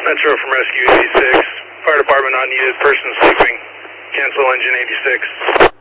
Metro from Rescue 86. Fire department not needed. Person sleeping. Cancel engine 86.